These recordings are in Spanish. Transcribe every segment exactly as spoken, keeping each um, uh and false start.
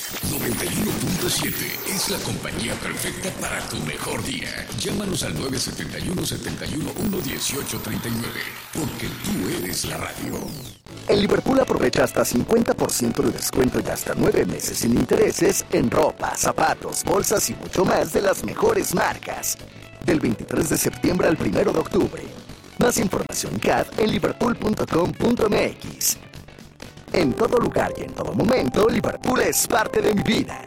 noventa y uno punto siete es la compañía perfecta para tu mejor día. Llámanos al nueve siete uno, siete uno uno, uno ocho tres nueve, porque tú eres la radio. En Liverpool aprovecha hasta cincuenta por ciento de descuento y hasta nueve meses sin intereses en ropa, zapatos, bolsas y mucho más de las mejores marcas. Del veintitrés de septiembre al primero de octubre. Más información C A D en liverpool punto com punto m x. En todo lugar y en todo momento, Liverpool es parte de mi vida.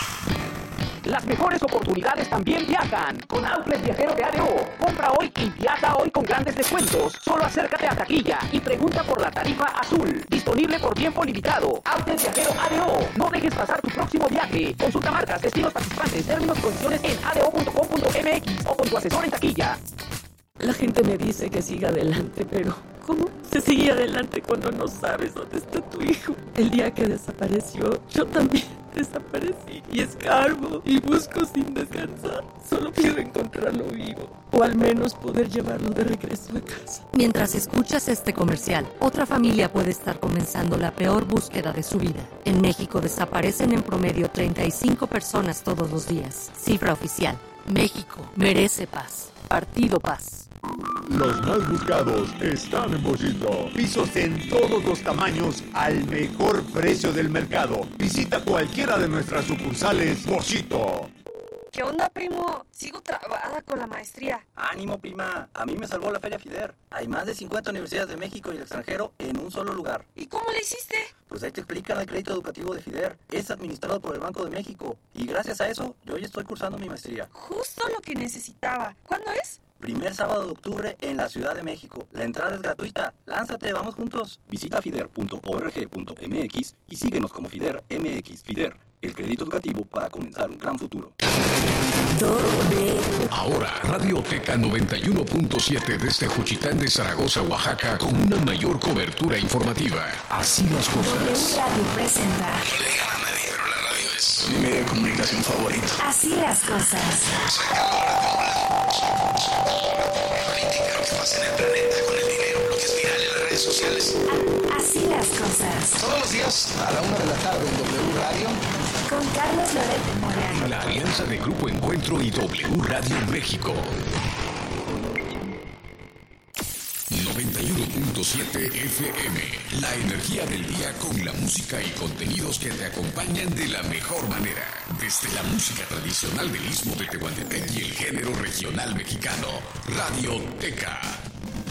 Las mejores oportunidades también viajan con Outlet Viajero de A D O. Compra hoy y viaja hoy con grandes descuentos. Solo acércate a taquilla y pregunta por la tarifa azul. Disponible por tiempo limitado. Outlet Viajero A D O. No dejes pasar tu próximo viaje. Consulta marcas, destinos participantes, términos y condiciones en a d o punto com punto m x o con tu asesor en taquilla. La gente me dice que siga adelante, pero ¿cómo se sigue adelante cuando no sabes dónde está tu hijo? El día que desapareció, yo también desaparecí y escarbo y busco sin descansar. Solo quiero encontrarlo vivo o al menos poder llevarlo de regreso a casa. Mientras escuchas este comercial, otra familia puede estar comenzando la peor búsqueda de su vida. En México desaparecen en promedio treinta y cinco personas todos los días. Cifra oficial. México merece paz. Partido Paz. Los más buscados están en Boschito. Pisos en todos los tamaños al mejor precio del mercado. Visita cualquiera de nuestras sucursales Boschito. ¿Qué onda, primo? Sigo trabada con la maestría. Ánimo, prima. A mí me salvó la Feria FIDER. Hay más de cincuenta universidades de México y el extranjero en un solo lugar. ¿Y cómo le hiciste? Pues ahí te explican el crédito educativo de FIDER. Es administrado por el Banco de México. Y gracias a eso, yo hoy estoy cursando mi maestría. Justo lo que necesitaba. ¿Cuándo es? Primer sábado de octubre en la Ciudad de México. La entrada es gratuita. Lánzate, vamos juntos. Visita fider punto org punto m x y síguenos como FIDER M X. FIDER, el crédito educativo para comenzar un gran futuro. Ahora, Radioteca noventa y uno punto siete desde Juchitán de Zaragoza, Oaxaca, con una mayor cobertura informativa. Así las cosas. Radio presenta. No le digan a nadie, pero la radio es mi medio de comunicación favorito. Así las cosas. Política, lo que pasa en el planeta con el dinero, lo que es viral en las redes sociales. Así las cosas. Todos los días a la una de la tarde en W Radio. Con Carlos Loret de Mola. La alianza de Grupo Encuentro y W Radio México. noventa y uno punto siete F M. La energía del día con la música y contenidos que te acompañan de la mejor manera. Desde la música tradicional del Istmo de Tehuantepec y el género regional mexicano. Radioteca.